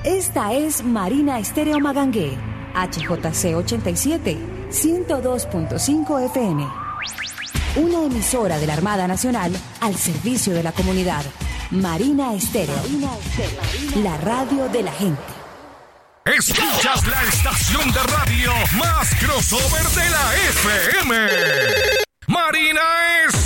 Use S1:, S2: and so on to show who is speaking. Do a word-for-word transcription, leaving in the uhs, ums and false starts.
S1: Esta es Marina Estéreo Magangué, H J C ochenta y siete, ciento dos punto cinco F M. Una emisora de la Armada Nacional al servicio de la comunidad. Marina Estéreo, Marina Estéreo, la radio de la gente.
S2: Escuchas la estación de radio más crossover de la F M. Marina Estéreo.